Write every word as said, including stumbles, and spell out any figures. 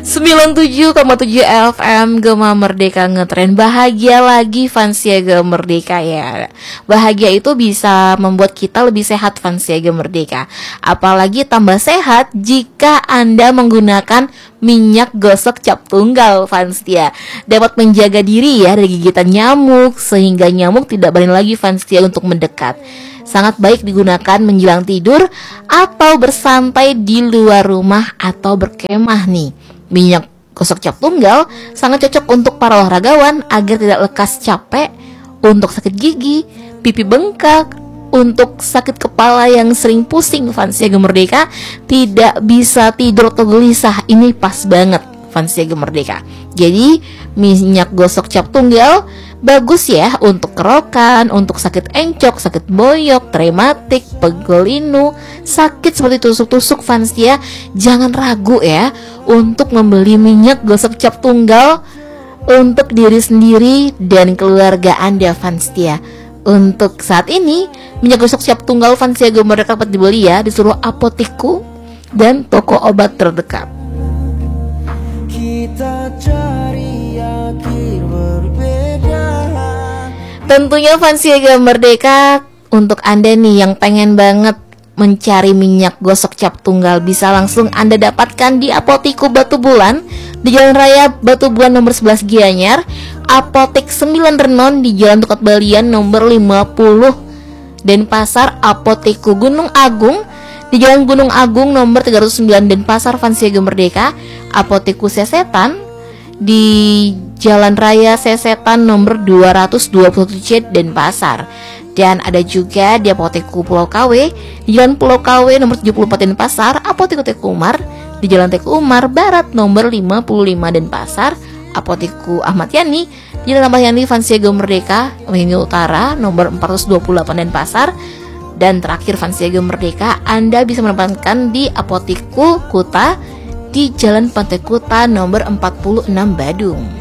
sembilan puluh tujuh koma tujuh F M Gema Merdeka ngetren. Bahagia lagi Fansia Gema Merdeka ya. Bahagia itu bisa membuat kita lebih sehat Fansia Gema Merdeka. Apalagi tambah sehat jika Anda menggunakan minyak gosok cap tunggal Fansia. Dapat menjaga diri ya dari gigitan nyamuk, sehingga nyamuk tidak berani lagi Fansia untuk mendekat. Sangat baik digunakan menjelang tidur atau bersantai di luar rumah atau berkemah nih. Minyak gosok cap tunggal sangat cocok untuk para olahragawan agar tidak lekas capek, untuk sakit gigi, pipi bengkak, untuk sakit kepala yang sering pusing Fansia Gema Merdeka, tidak bisa tidur atau gelisah. Ini pas banget Fansia Gema Merdeka. Jadi minyak gosok cap tunggal bagus ya untuk kerokan, untuk sakit encok, sakit boyok, rematik, pegel linu, sakit seperti tusuk-tusuk Fansia. Jangan ragu ya untuk membeli minyak gosok cap tunggal untuk diri sendiri dan keluarga Anda Fansia. Untuk saat ini minyak gosok cap tunggal Fansia Gema Merdeka dapat dibeli ya di seluruh apotekku dan toko obat terdekat. Kita cari akhir berbeda. Tentunya Fansia Gema Merdeka, untuk Anda nih yang pengen banget mencari minyak gosok cap tunggal, bisa langsung Anda dapatkan di Apotiku Batu Bulan di Jalan Raya Batu Bulan nomor sebelas Gianyar, Apotek sembilan Renon di Jalan Tukat Balian nomor lima puluh, Denpasar, Apotiku Gunung Agung di Jalan Gunung Agung nomor tiga ratus sembilan Denpasar Fansia Gema Merdeka, Apotiku Sesetan di Jalan Raya Sesetan nomor dua ratus dua puluh satu C Denpasar. Dan ada juga di Apoteku Pulau K W di Jalan Pulau K W nomor tujuh puluh empat Denpasar, Apoteku Teku Umar di Jalan Teku Umar Barat nomor lima puluh lima Denpasar, Apoteku Ahmad Yani di Jalan Ahmad Yani Fansia Gema Merdeka Wahini Utara nomor empat ratus dua puluh delapan Denpasar. Dan terakhir Fansia Gema Merdeka, Anda bisa mendapatkan di Apotiku Kuta di Jalan Pantai Kuta nomor empat puluh enam Badung.